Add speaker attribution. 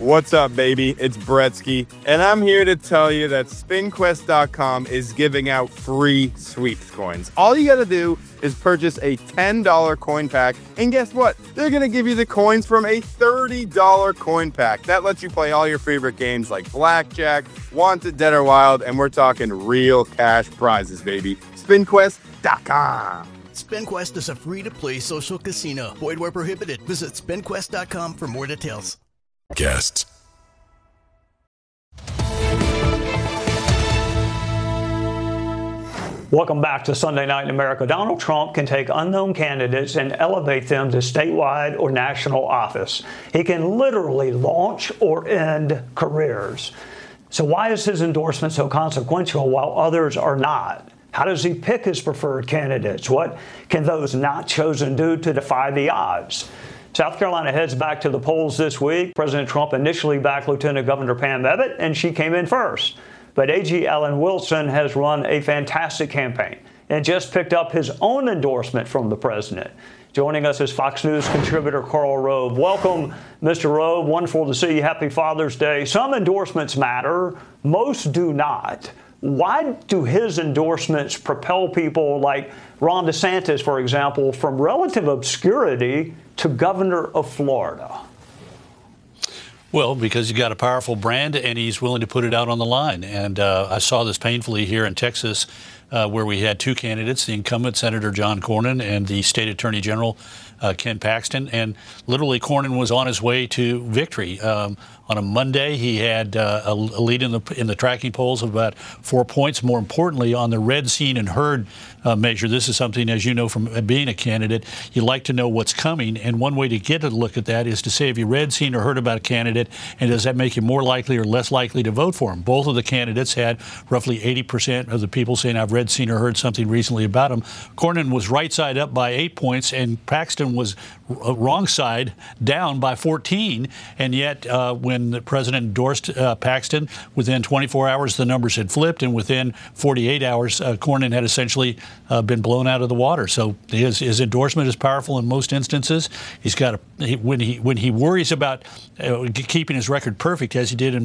Speaker 1: What's up, baby? It's Bretsky, and I'm here to tell you that SpinQuest.com is giving out free sweeps coins. All you gotta do is purchase a $10 coin pack, and guess what? They're gonna give you the coins from a $30 coin pack. That lets you play all your favorite games like Blackjack, Wanted, Dead or Wild, and we're talking real cash prizes, baby. SpinQuest.com.
Speaker 2: SpinQuest is a free-to-play social casino. Void where prohibited. Visit SpinQuest.com for more details.
Speaker 3: Guests.
Speaker 4: Welcome back to Sunday Night in America. Donald Trump can take unknown candidates and elevate them to statewide or national office. He can literally launch or end careers. So why is his endorsement so consequential while others are not? How does he pick his preferred candidates? What can those not chosen do to defy the odds? South Carolina heads back to the polls this week. President Trump initially backed Lieutenant Governor Pam Abbott, and she came in first. But AG Alan Wilson has run a fantastic campaign and just picked up his own endorsement from the president. Joining us is Fox News contributor Karl Rove. Welcome, Mr. Rove. Wonderful to see you. Happy Father's Day. Some endorsements matter. Most do not. Why do his endorsements propel people like Ron DeSantis, for example, from relative obscurity to governor of Florida?
Speaker 5: Well, because he's got a powerful brand and he's willing to put it out on the line. And I saw this painfully here in Texas, where we had two candidates, the incumbent Senator John Cornyn and the state attorney general Ken Paxton. And literally Cornyn was on his way to victory. On a Monday, he had a lead in the tracking polls of about 4 points. More importantly, on the read, seen, and heard measure, this is something, as you know from being a candidate, you like to know what's coming. And one way to get a look at that is to say, have you read, seen, or heard about a candidate, and does that make you more likely or less likely to vote for him? Both of the candidates had roughly 80% of the people saying, I've read, seen, or heard something recently about him. Cornyn was right side up by 8 points, and Paxton was wrong side down by 14. And yet, when the president endorsed Paxton, within 24 hours, the numbers had flipped, and within 48 hours, Cornyn had essentially been blown out of the water. So his endorsement is powerful in most instances. He's got when he worries about keeping his record perfect, as he did in